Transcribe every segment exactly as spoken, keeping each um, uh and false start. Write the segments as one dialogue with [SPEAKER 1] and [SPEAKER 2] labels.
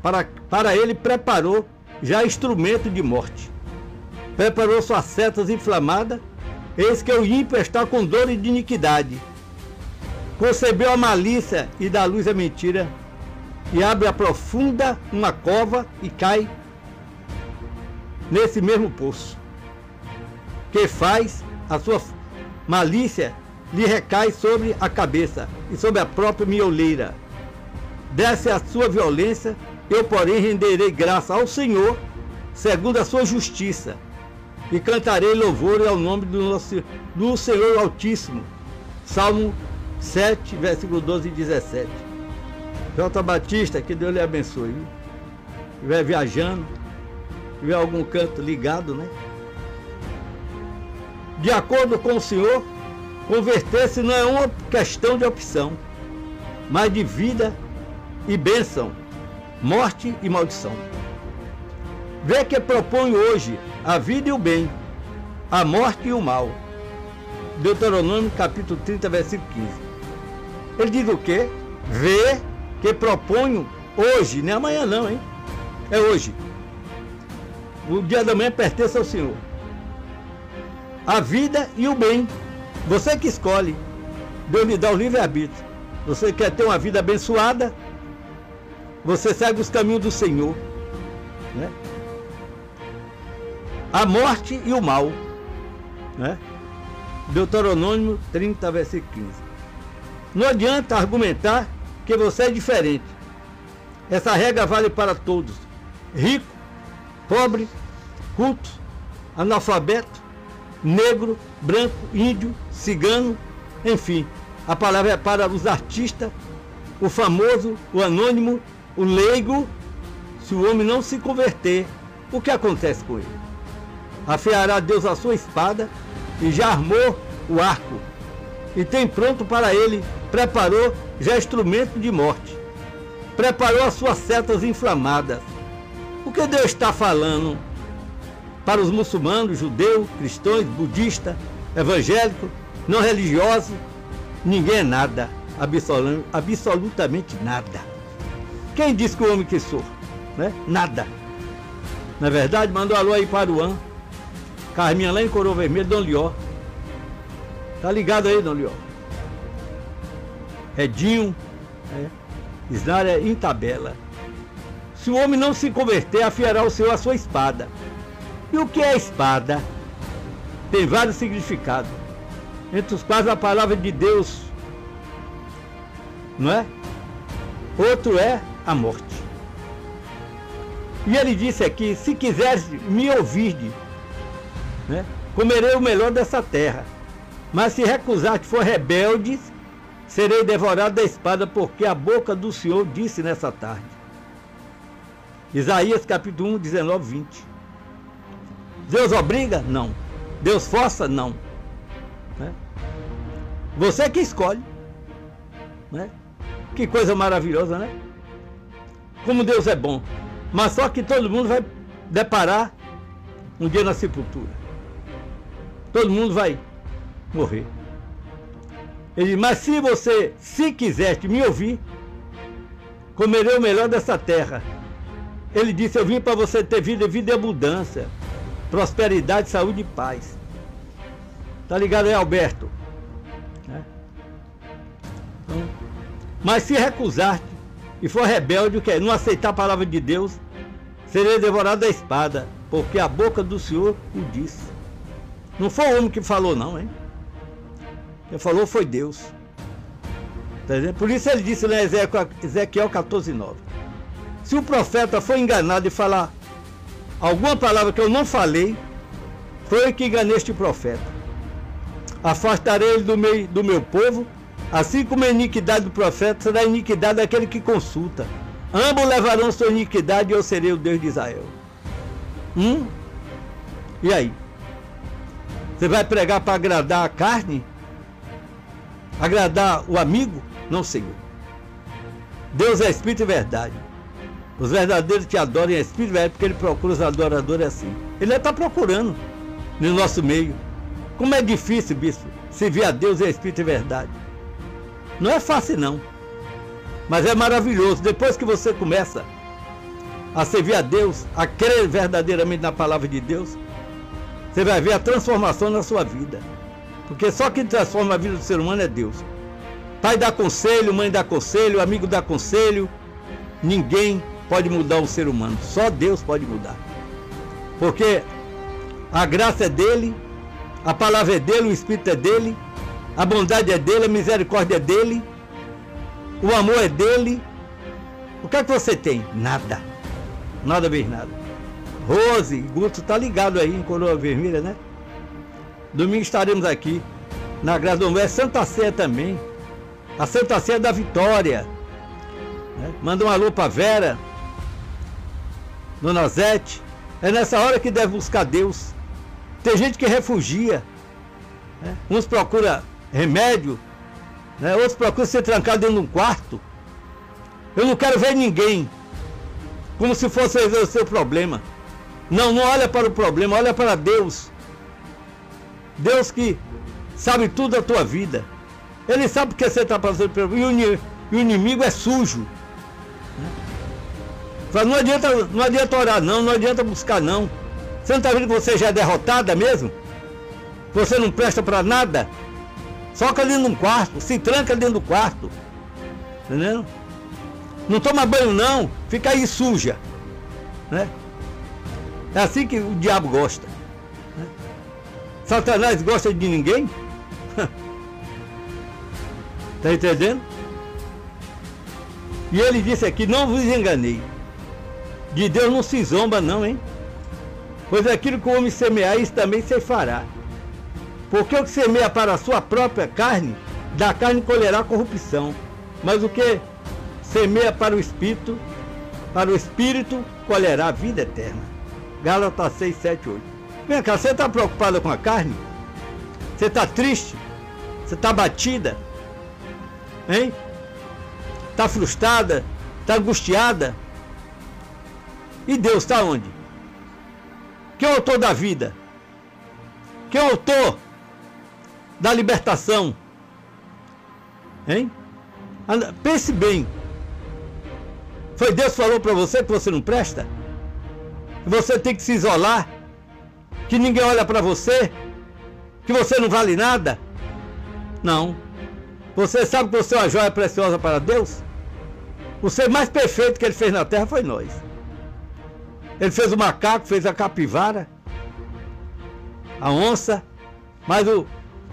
[SPEAKER 1] para, para ele preparou já instrumento de morte. Preparou suas setas inflamadas, eis que o ímpio está com dor e de iniquidade. Concebeu a malícia e dá luz à mentira, e abre a profunda uma cova e cai nesse mesmo poço. Que faz a sua malícia lhe recai sobre a cabeça e sobre a própria mioleira. Desce a sua violência, eu porém renderei graça ao Senhor, segundo a sua justiça, e cantarei louvor ao nome do, nosso, do Senhor Altíssimo. Salmo sete, versículo doze e dezessete. J. Batista, que Deus lhe abençoe. Viu? Se estiver viajando, se tiver algum canto ligado, né? De acordo com o Senhor, converter-se não é uma questão de opção, mas de vida e bênção, morte e maldição. Vê que propõe hoje a vida e o bem, a morte e o mal. Deuteronômio capítulo trinta, versículo quinze. Ele diz o quê? Vê que proponho hoje, não é amanhã não, hein? É hoje. O dia da manhã pertence ao Senhor. A vida e o bem. Você que escolhe. Deus lhe dá o livre-arbítrio. Você quer ter uma vida abençoada? Você segue os caminhos do Senhor, né? A morte e o mal, né? Deuteronômio trinta, versículo quinze. Não adianta argumentar que você é diferente. Essa regra vale para todos. Rico, pobre, culto, analfabeto, negro, branco, índio, cigano, enfim. A palavra é para os artistas, o famoso, o anônimo, o leigo. Se o homem não se converter, o que acontece com ele? Afiará Deus a sua espada e já armou o arco. E tem pronto para ele, preparou já instrumento de morte. Preparou as suas setas inflamadas. O que Deus está falando para os muçulmanos, judeus, cristãos, budistas, evangélicos, não religiosos? Ninguém é nada, absolut, absolutamente nada. Quem disse que o homem que sou? Né? Nada. Na verdade, mandou alô aí para o An, Carminha lá em Coroa Vermelha, Dom Lió. Tá ligado aí, Dom Lió? Edinho, é, Isnária em tabela. Se o homem não se converter, afiará o Senhor a sua espada. E o que é espada? Tem vários significados, entre os quais a palavra de Deus, não é? Outro é a morte. E ele disse aqui: se quiseres me ouvir, né, comerei o melhor dessa terra. Mas se recusar que for rebelde, serei devorado da espada, porque a boca do Senhor disse nessa tarde. Isaías capítulo um, dezenove, vinte. Deus obriga? Não. Deus força? Não. Né? Você que escolhe. Né? Que coisa maravilhosa, né? Como Deus é bom. Mas só que todo mundo vai deparar um dia na sepultura. Todo mundo vai morrer. Ele diz: mas se você, se quiser me ouvir, comerei o melhor dessa terra. Ele disse: eu vim para você ter vida, vida e abundância, prosperidade, saúde e paz. Tá ligado aí, Alberto? É. Então, mas se recusar e for rebelde, o que é? Não aceitar a palavra de Deus, serei devorado da espada, porque a boca do Senhor o disse. Não foi o homem que falou, não, hein? Quem falou foi Deus. Tá entendendo? Por isso ele disse lá em Ezequiel quatorze, nove. Se o profeta for enganado e falar alguma palavra que eu não falei, foi eu que enganei este profeta. Afastarei ele do meio do meu povo, assim como a iniquidade do profeta será a iniquidade daquele que consulta. Ambos levarão sua iniquidade e eu serei o Deus de Israel. Hum? E aí? Você vai pregar para agradar a carne? Agradar o amigo? Não, Senhor. Deus é Espírito e verdade. Os verdadeiros te adoram em Espírito e verdade, porque Ele procura os adoradores assim. Ele está procurando no nosso meio. Como é difícil, bispo, servir a Deus em Espírito e verdade. Não é fácil, não. Mas é maravilhoso. Depois que você começa a servir a Deus, a crer verdadeiramente na palavra de Deus, você vai ver a transformação na sua vida. Porque só quem transforma a vida do ser humano é Deus. Pai dá conselho, mãe dá conselho, amigo dá conselho. Ninguém pode mudar o ser humano, só Deus pode mudar. Porque a graça é dele, a palavra é dele, o Espírito é dele, a bondade é dele, a misericórdia é dele, o amor é dele. O que é que você tem? Nada. Nada mesmo nada. Rose, Guto, tá ligado aí em Coroa Vermelha, né? Domingo estaremos aqui na Graça do Amor. É Santa Ceia também. A Santa Ceia da Vitória. Né? Manda um alô pra Vera, Dona Zete. É nessa hora que deve buscar Deus. Tem gente que refugia. Né? Uns procuram remédio, né? Outros procuram se trancar dentro de um quarto. Eu não quero ver ninguém como se fosse o seu problema. Não, não olha para o problema, olha para Deus. Deus que sabe tudo da tua vida. Ele sabe porque você está passando pelo problema. E o inimigo é sujo. Fala, não adianta, não adianta orar não, não adianta buscar não. Você não está vendo que você já é derrotada mesmo? Você não presta para nada? Soca dentro de um quarto, se tranca dentro do quarto. Entendeu? Não toma banho não, fica aí suja. Né? É assim que o diabo gosta. Né? Satanás gosta de ninguém? Está entendendo? E ele disse aqui, não vos enganei. De Deus não se zomba não, hein? Pois aquilo que o homem semear, isso também se fará. Porque o que semeia para a sua própria carne, da carne colherá corrupção. Mas o que semeia para o Espírito, para o Espírito, colherá a vida eterna. Gálatas seis, sete, oito. Vem cá, você está preocupada com a carne? Você está triste? Você está abatida? Hein? Está frustrada? Está angustiada? E Deus está onde? Quem é o autor da vida? Quem é o autor da libertação? Hein? Pense bem. Foi Deus que falou para você que você não presta? Que você tem que se isolar? Que ninguém olha para você? Que você não vale nada? Não. Você sabe que você é uma joia preciosa para Deus? O ser mais perfeito que Ele fez na terra foi nós. Ele fez o macaco, fez a capivara, a onça, mas o,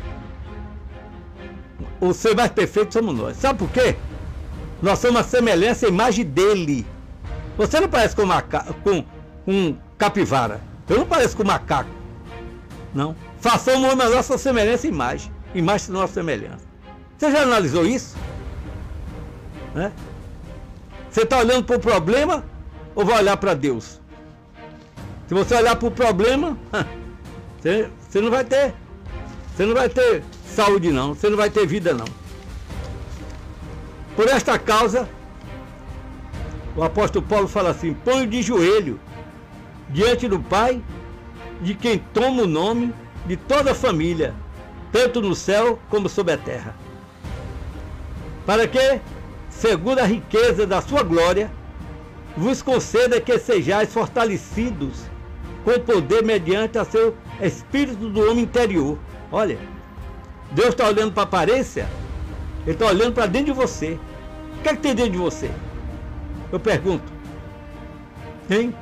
[SPEAKER 1] o ser mais perfeito somos nós. Sabe por quê? Nós somos a semelhança e imagem dele. Você não parece com, maca com um capivara. Eu não pareço com macaco. Não. Façamos a nossa semelhança e imagem. Imagem da nossa semelhança. Você já analisou isso? Né? Você está olhando para o problema ou vai olhar para Deus? Se você olhar para o problema, você, você não vai ter, você não vai ter saúde não, você não vai ter vida não. Por esta causa, o apóstolo Paulo fala assim: ponho de joelho diante do Pai, de quem toma o nome de toda a família, tanto no céu como sobre a terra. Para que, segundo a riqueza da sua glória, vos conceda que sejais fortalecidos com poder mediante a seu espírito do homem interior. Olha, Deus está olhando para a aparência, Ele está olhando para dentro de você. O que é que tem dentro de você? Eu pergunto. Tem?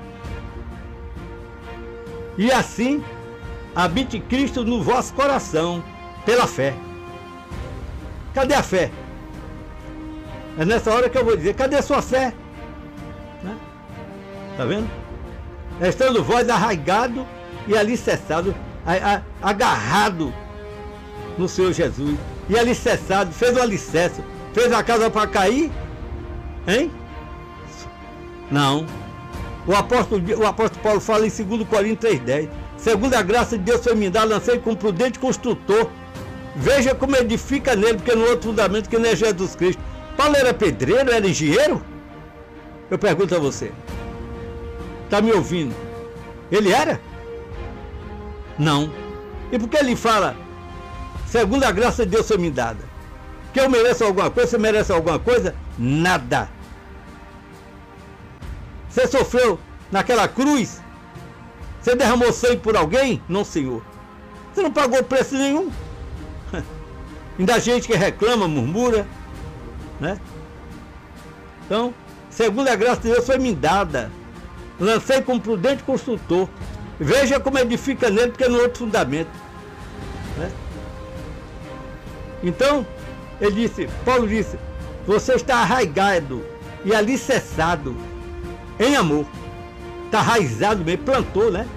[SPEAKER 1] E assim, habite Cristo no vosso coração, pela fé. Cadê a fé? É nessa hora que eu vou dizer, cadê a sua fé? Né? Tá vendo? Estando vós arraigado e alicerçado, agarrado no Senhor Jesus, e alicerçado, fez o alicerce, fez a casa para cair, hein? Não. O apóstolo, o apóstolo Paulo fala em dois Coríntios três, dez. Segundo a graça de Deus foi me dada, lancei com prudente construtor. Veja como edifica nele, porque no outro fundamento que não é Jesus Cristo. Paulo era pedreiro, era engenheiro? Eu pergunto a você. Está me ouvindo? Ele era? Não. E por que ele fala, segundo a graça de Deus foi me dada? Que eu mereço alguma coisa? Você merece alguma coisa? Nada. Você sofreu naquela cruz? Você derramou sangue por alguém? Não, Senhor. Você não pagou preço nenhum. Ainda há gente que reclama, murmura, né? Então, segundo a graça de Deus foi me dada. Lancei como prudente consultor. Veja como edifica nele, porque é no outro fundamento, né? Então, ele disse, Paulo disse, você está arraigado e alicerçado em amor. Está arraizado mesmo, plantou, né?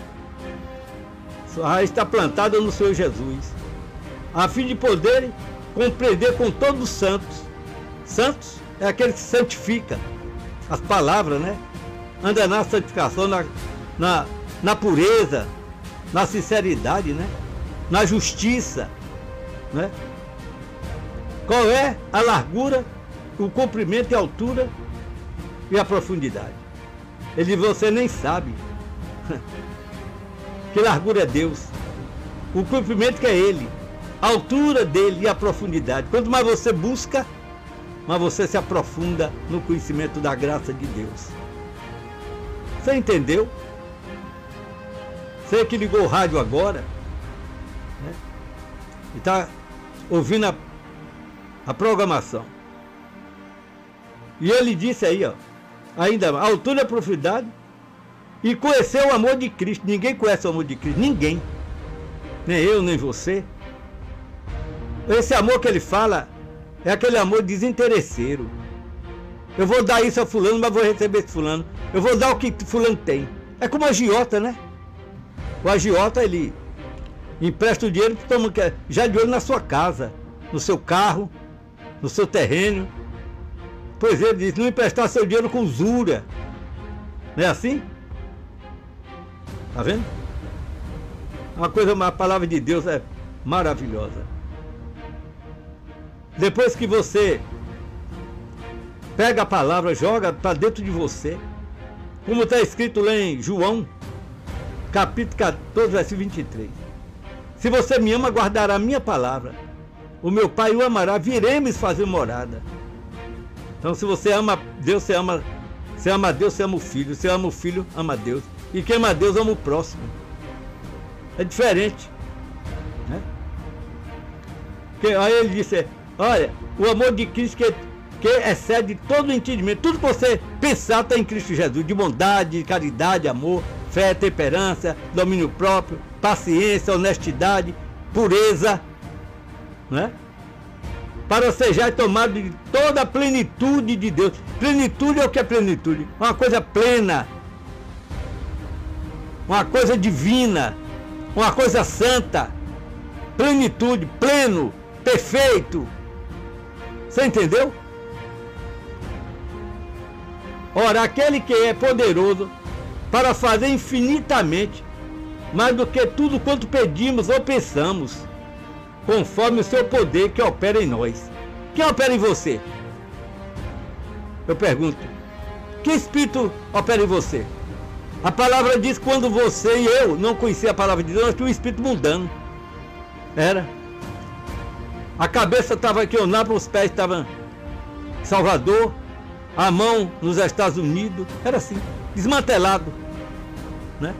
[SPEAKER 1] Sua raiz está plantada no Senhor Jesus, a fim de poder compreender com todos os santos. Santos é aquele que santifica as palavras, né? Anda na santificação, na, na, na pureza, na sinceridade, né? Na justiça, né? Qual é a largura, o comprimento e a altura e a profundidade? Ele diz, você nem sabe. Que largura é Deus, o comprimento que é Ele, a altura dele e a profundidade. Quanto mais você busca, mais você se aprofunda no conhecimento da graça de Deus. Você entendeu? Você que ligou o rádio agora, né? E está ouvindo a, a programação. E ele disse aí, ó, ainda a altura e a profundidade, e conhecer o amor de Cristo. Ninguém conhece o amor de Cristo, ninguém. Nem eu, nem você. Esse amor que ele fala é aquele amor desinteresseiro. Eu vou dar isso a fulano, mas vou receber esse fulano. Eu vou dar o que fulano tem. É como o agiota, né? O agiota, ele empresta o dinheiro, toma, já de olho na sua casa, no seu carro, no seu terreno. Pois ele diz, não emprestar seu dinheiro com usura. Não é assim? Tá vendo? Uma coisa, a palavra de Deus é maravilhosa. Depois que você pega a palavra, joga para dentro de você, como está escrito lá em João, capítulo quatorze, versículo vinte e três. Se você me ama, guardará a minha palavra. O meu Pai o amará, viremos fazer morada. Então, se você ama Deus, você ama, você ama Deus, você ama o Filho. Se ama o Filho, ama Deus. E quem ama Deus, ama o próximo. É diferente, né? Porque, aí ele disse, olha, o amor de Cristo que, que excede todo o entendimento. Tudo que você pensar está em Cristo Jesus. De bondade, caridade, amor, fé, temperança, domínio próprio, paciência, honestidade, pureza, né? Para sejar tomado de toda a plenitude de Deus. Plenitude é o que é plenitude? Uma coisa plena, uma coisa divina, uma coisa santa, plenitude, pleno, perfeito. Você entendeu? Ora, aquele que é poderoso para fazer infinitamente mais do que tudo quanto pedimos ou pensamos, conforme o seu poder que opera em nós. Quem opera em você? Eu pergunto, que espírito opera em você? A palavra diz que quando você e eu não conhecia a palavra de Deus, nós tínhamos um espírito mundano. Era. A cabeça estava aqui em Nápoles, os pés estavam em Salvador, a mão nos Estados Unidos. Era assim, desmantelado, né?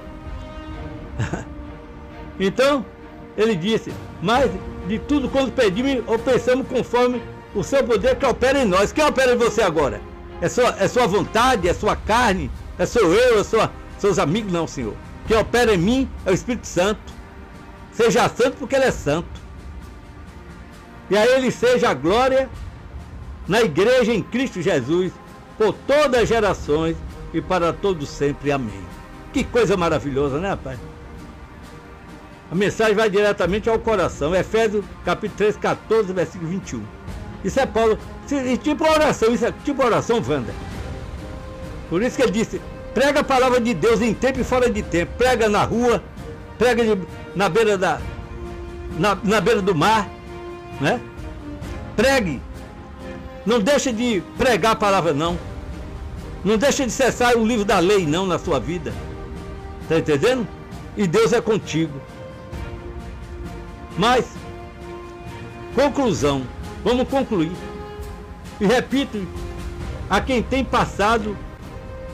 [SPEAKER 1] Então, ele disse, mas de tudo quando pedimos ou pensamos conforme o seu poder que opera em nós. Quem opera em você agora? É sua, é sua vontade, é sua carne, é sou eu, é sua, seus amigos? Não, Senhor. Quem opera em mim é o Espírito Santo. Seja santo porque ele é santo. E a ele seja a glória na igreja em Cristo Jesus, por todas as gerações e para todos sempre. Amém. Que coisa maravilhosa, né, rapaz? A mensagem vai diretamente ao coração. Efésios capítulo três, quatorze, versículo vinte e um. Isso é Paulo. Isso, tipo oração, isso é tipo oração, Wanda. Por isso que ele disse, prega a palavra de Deus em tempo e fora de tempo. Prega na rua, prega de, na beira da na, na beira do mar, né? Pregue. Não deixe de pregar a palavra, não. Não deixe de cessar o livro da lei, não, na sua vida. Tá entendendo? E Deus é contigo. Mas, conclusão, vamos concluir. E repito, a quem tem passado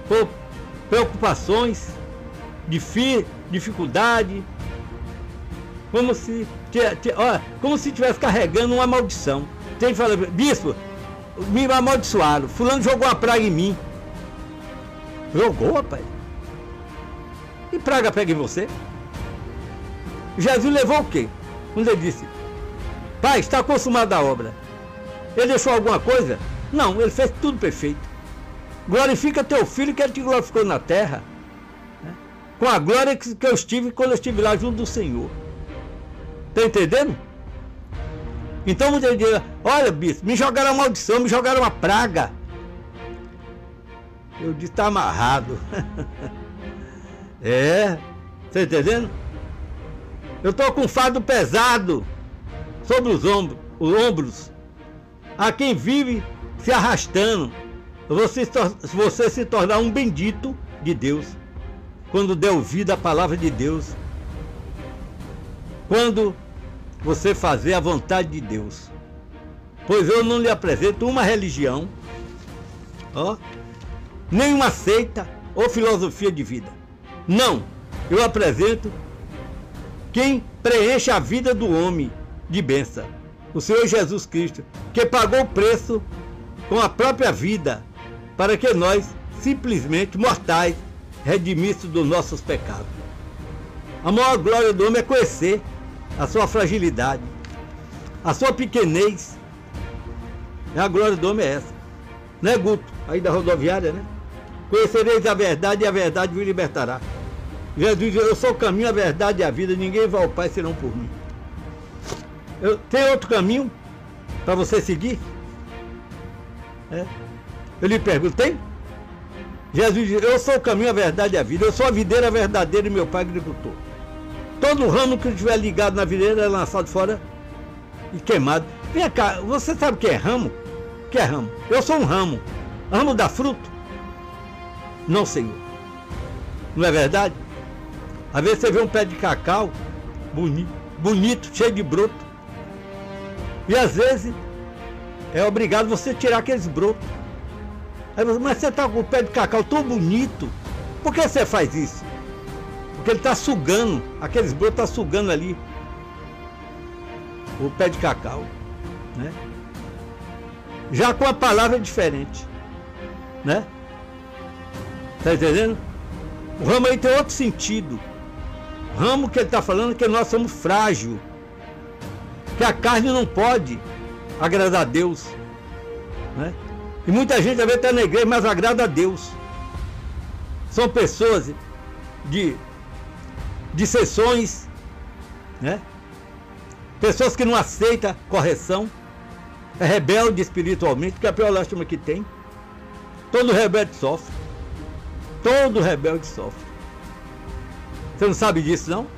[SPEAKER 1] por preocupações, dificuldade, como se olha, como se estivesse carregando uma maldição. Tem que falar, bispo, me amaldiçoaram, fulano jogou uma praga em mim. Jogou, rapaz? E praga pega em você? Jesus levou o quê? Quando ele disse, Pai, está consumada a obra. Ele deixou alguma coisa? Não, ele fez tudo perfeito. Glorifica teu filho que ele te glorificou na terra, né? Com a glória que eu estive quando eu estive lá junto do Senhor. Está entendendo? Então você diz, olha, bispo, me jogaram uma maldição, me jogaram uma praga. Eu disse, está amarrado. É, está entendendo? Eu estou com um fardo pesado sobre os ombros, os ombros. Há quem vive se arrastando. Você, você se tornar um bendito de Deus quando der ouvido à palavra de Deus, quando você fazer a vontade de Deus. Pois eu não lhe apresento uma religião, ó, nem uma seita ou filosofia de vida. Não, eu apresento quem preenche a vida do homem de bênção, o Senhor Jesus Cristo, que pagou o preço com a própria vida para que nós, simplesmente mortais, redimíssemos dos nossos pecados. A maior glória do homem é conhecer a sua fragilidade, a sua pequenez. A glória do homem é essa. Né, Guto? Aí da rodoviária, né? Conhecereis a verdade e a verdade vos libertará. Jesus diz, eu sou o caminho, a verdade e a vida, ninguém vai ao Pai senão por mim. Eu, tem outro caminho para você seguir? É. Eu lhe pergunto, tem? Jesus diz, eu sou o caminho, a verdade e a vida, eu sou a videira verdadeira e meu Pai agricultor. Todo ramo que estiver ligado na videira é lançado fora e queimado. Vem cá, você sabe o que é ramo? O que é ramo? Eu sou um ramo. Ramo dá fruto? Não, Senhor. Não é verdade? Às vezes você vê um pé de cacau bonito, bonito, cheio de broto. E às vezes é obrigado você tirar aqueles brotos. Aí você, mas você está com o pé de cacau tão bonito, por que você faz isso? Porque ele está sugando, aqueles brotos estão sugando ali o pé de cacau, né? Já com a palavra é diferente, né? Tá entendendo? O ramo aí tem outro sentido. O ramo que ele está falando é que nós somos frágeis, que a carne não pode agradar a Deus, né? E muita gente às vezes está na igreja, mas agrada a Deus. São pessoas de, de sessões, né? Pessoas que não aceitam correção, é rebelde espiritualmente, que é a pior lástima que tem. Todo rebelde sofre. Todo rebelde sofre. Você não sabe disso, não?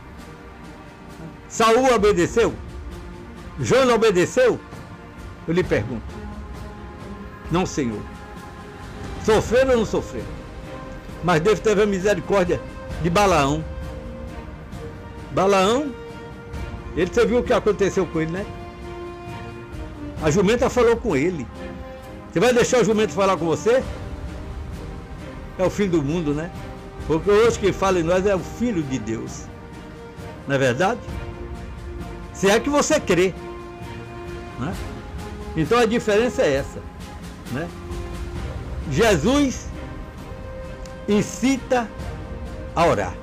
[SPEAKER 1] Saul obedeceu? Jonas obedeceu? Eu lhe pergunto. Não, Senhor. Sofreram ou não sofreram? Mas Deus teve a misericórdia de Balaão. Balaão, ele, você viu o que aconteceu com ele, né? A jumenta falou com ele. Você vai deixar o jumento falar com você? É o fim do mundo, né? Porque hoje quem fala em nós é o Filho de Deus. Não é verdade? Se é que você crê, né? Então a diferença é essa, né? Jesus incita a orar.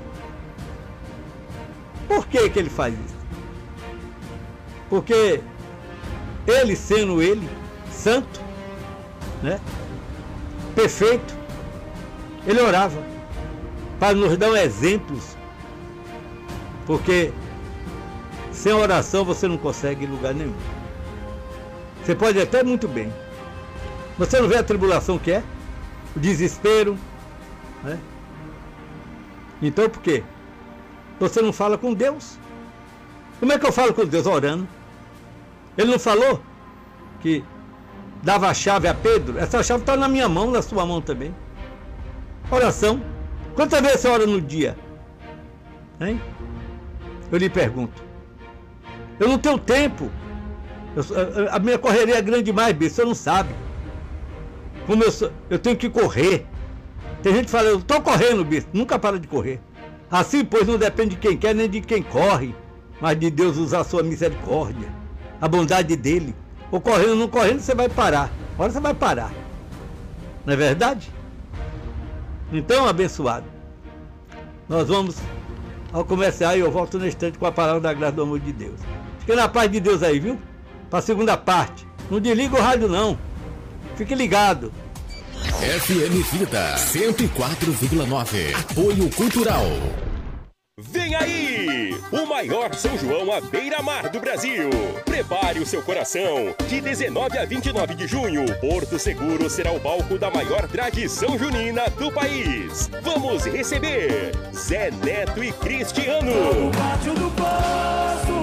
[SPEAKER 1] Por que que ele faz isso? Porque ele, sendo ele santo, né, perfeito, ele orava para nos dar exemplos, porque sem oração você não consegue ir em lugar nenhum. Você pode até muito bem, você não vê a tribulação que é, o desespero, né? Então por quê? Você não fala com Deus. Como é que eu falo com Deus? Orando. Ele não falou que dava a chave a Pedro? Essa chave está na minha mão, na sua mão também. Oração. Quantas vezes você ora no dia? Hein? Eu lhe pergunto. Eu não tenho tempo. Eu, a minha correria é grande demais, bicho, você não sabe. Como eu, sou, eu tenho que correr. Tem gente que fala, eu tô correndo, bispo. Nunca para de correr. Assim, pois, não depende de quem quer nem de quem corre, mas de Deus usar a sua misericórdia, a bondade dele. Ou correndo ou não correndo, você vai parar. Agora você vai parar. Não é verdade? Então, abençoado, nós vamos ao comercial e eu volto no instante com a palavra da graça do amor de Deus. Fique na paz de Deus aí, viu? Para a segunda parte. Não desliga o rádio, não. Fique ligado.
[SPEAKER 2] F M Vida cento e quatro vírgula nove. Apoio Cultural.
[SPEAKER 3] Vem aí! O maior São João à beira-mar do Brasil. Prepare o seu coração. De dezenove a vinte e nove de junho, Porto Seguro será o palco da maior tradição junina do país. Vamos receber Zé Neto e Cristiano. O pátio do Poço.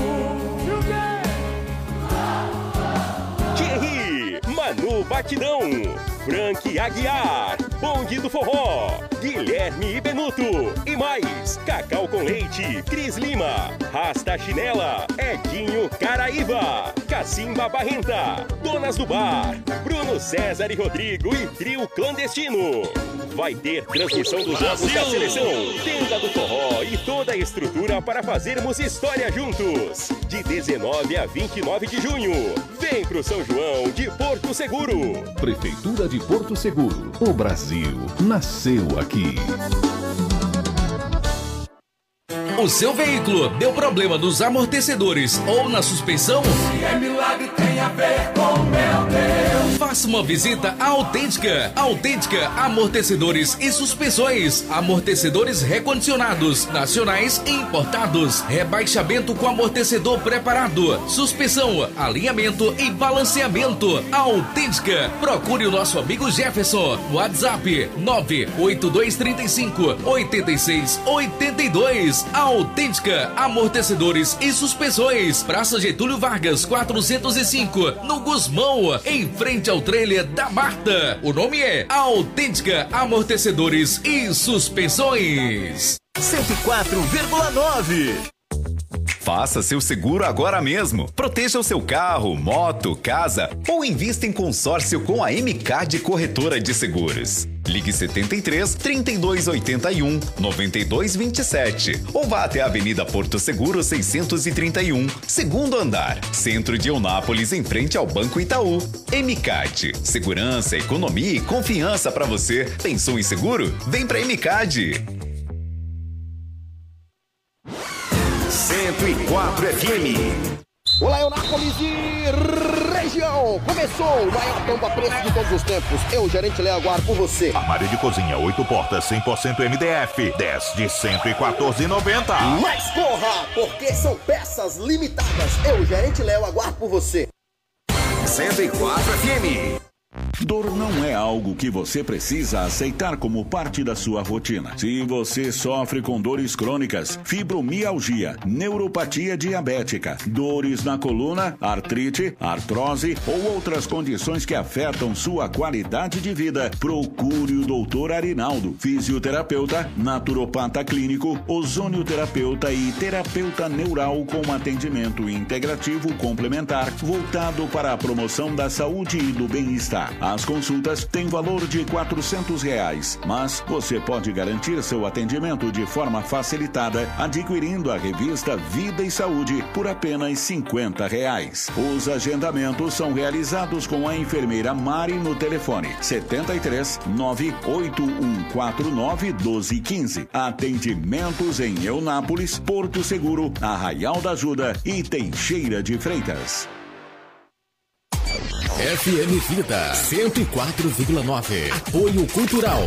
[SPEAKER 3] Thierry, Manu Batidão, Frank Aguiar, Bonde do Forró, Guilherme e Benuto e mais, Cacau com Leite, Cris Lima, Rasta Chinela, Edinho Caraíva, Cacimba Barrenta, Donas do Bar, Bruno César e Rodrigo e Trio Clandestino. Vai ter transmissão dos jogos da seleção, tenda do forró e toda a estrutura para fazermos história juntos. De dezenove a vinte e nove de junho, vem pro São João de Porto Seguro.
[SPEAKER 2] Prefeitura de Porto Seguro. O Brasil nasceu aqui.
[SPEAKER 4] O seu veículo deu problema nos amortecedores ou na suspensão?
[SPEAKER 5] Se é milagre, tem a ver com meu Deus.
[SPEAKER 4] Faça uma visita à Autêntica. Autêntica Amortecedores e Suspensões. Amortecedores recondicionados, nacionais e importados. Rebaixamento com amortecedor preparado. Suspensão, alinhamento e balanceamento. Autêntica. Procure o nosso amigo Jefferson. WhatsApp nove oito dois três cinco oito seis oito dois. Autêntica Amortecedores e Suspensões. Praça Getúlio Vargas, quatrocentos e cinco, no Gusmão, em frente ao trailer da Marta. O nome é Autêntica Amortecedores e Suspensões.
[SPEAKER 6] cento e quatro vírgula nove. Faça seu seguro agora mesmo. Proteja o seu carro, moto, casa ou invista em consórcio com a M C A D Corretora de Seguros. Ligue setenta e três, trinta e dois, oitenta e um, noventa e dois, vinte e sete ou vá até a Avenida Porto Seguro seiscentos e trinta e um, segundo andar, centro de Eunápolis, em frente ao Banco Itaú. M C A D, segurança, economia e confiança para você. Pensou em seguro? Vem pra M C A D. cento e quatro F M.
[SPEAKER 7] Olá, Eunápolis e região! Começou o maior tomba-preço de todos os tempos. Eu, gerente Léo, aguardo por você.
[SPEAKER 8] Armário de cozinha, oito portas, cem por cento M D F, dez de cento e quatorze reais e noventa centavos.
[SPEAKER 7] Mas corra, porque são peças limitadas. Eu, gerente Léo, aguardo por você.
[SPEAKER 6] cento e quatro F M.
[SPEAKER 9] Dor não é algo que você precisa aceitar como parte da sua rotina. Se você sofre com dores crônicas, fibromialgia, neuropatia diabética, dores na coluna, artrite, artrose ou outras condições que afetam sua qualidade de vida, procure o doutor Arinaldo, fisioterapeuta, naturopata clínico, ozonioterapeuta e terapeuta neural com atendimento integrativo complementar voltado para a promoção da saúde e do bem-estar. As consultas têm valor de quatrocentos reais, mas você pode garantir seu atendimento de forma facilitada adquirindo a revista Vida e Saúde por apenas cinquenta reais. Os agendamentos são realizados com a enfermeira Mari no telefone setenta e três, nove oito um quatro nove, doze quinze. Atendimentos em Eunápolis, Porto Seguro, Arraial da Ajuda e Teixeira de Freitas.
[SPEAKER 2] F M Vida cento e quatro vírgula nove. Apoio Cultural.